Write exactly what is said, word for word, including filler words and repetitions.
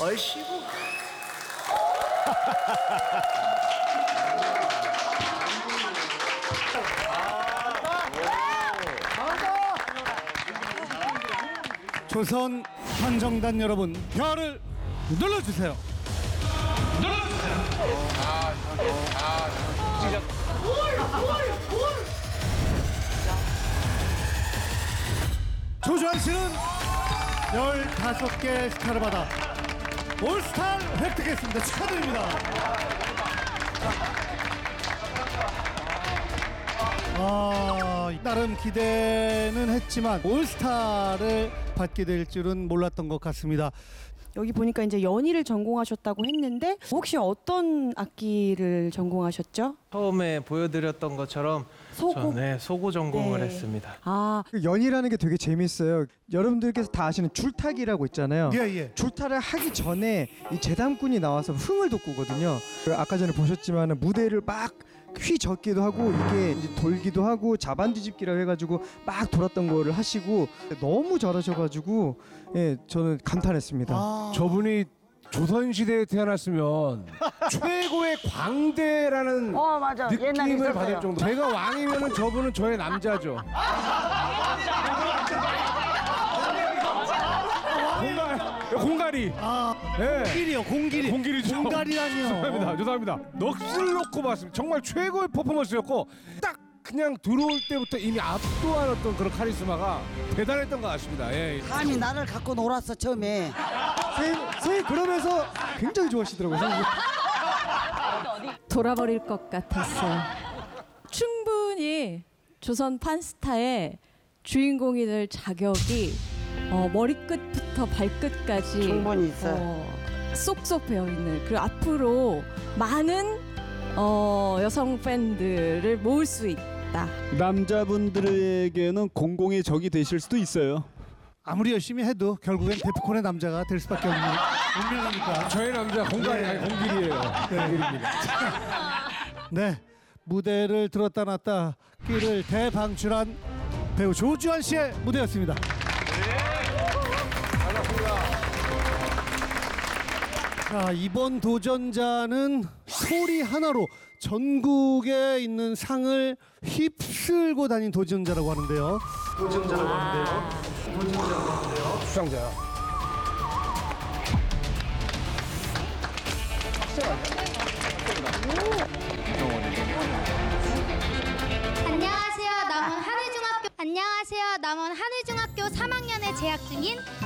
얼씨구. 조선 판정단 여러분, 별을 눌러주세요. 조주환 씨는 열다섯 개 스타를 받아 올스타를 획득했습니다. 축하드립니다. 아, 나름 기대는 했지만 올스타를 받게 될 줄은 몰랐던 것 같습니다. 여기 보니까 이제 연희를 전공하셨다고 했는데 혹시 어떤 악기를 전공하셨죠? 처음에 보여드렸던 것처럼 소고? 저는 소고 전공을 네. 했습니다. 아, 그 연희라는 게 되게 재밌어요. 여러분들께서 다 아시는 줄타기라고 있잖아요. 예, 예. 줄타를 하기 전에 이 재담꾼이 나와서 흥을 돋구거든요. 그 아까 전에 보셨지만 무대를 막 휘젓기도 하고 이게 이제 돌기도 하고 자반뒤집기라고 해가지고 막 돌았던 거를 하시고 너무 잘하셔가지고 예 저는 감탄했습니다. 아, 저분이 조선시대에 태어났으면 최고의 광대라는 어 맞아. 옛날에 느낌을 있었어요. 받을 정도. 제가 왕이면은 저분은 저의 남자죠. 공갈, 공갈이. 아, 예. 공길이요, 공길이. 공길이죠. 공갈이라니요. 죄송합니다. 죄송합니다. 넋을 놓고 봤습니다. 정말 최고의 퍼포먼스였고 딱 그냥 들어올 때부터 이미 압도한 어떤 그런 카리스마가 대단했던 것 같습니다. 예. 감히 나를 갖고 놀았어 처음에. 선생님, 선생님 그러면서 굉장히 좋아하시더라고요. 선생님. 돌아버릴 것 같았어요. 충분히 조선 판스타의 주인공이 될 자격이 어, 머리끝부터 발끝까지 충분히 있어요. 어, 쏙쏙 배어있는, 그리고 앞으로 많은 어, 여성 팬들을 모을 수 있다. 남자분들에게는 공공의 적이 되실 수도 있어요. 아무리 열심히 해도 결국엔 데프콘의 남자가 될 수밖에 없는 운명이니까. 저의 남자 공갈이 아니 공길이에요. 공길입니다. 네, 무대를 들었다 놨다 끼를 대방출한 배우 조주환 씨의 무대였습니다. 자, 이번 도전자는 소리 하나로 전국에 있는 상을 휩쓸고 다닌 도전자라고 하는데요. 도전자라고 하는데요. 도전자라고 하는데요. 수상자야. 안녕하세요. 남원 한울중학교 안녕하세요. 남원 한울중학교 삼 학년에 재학 중인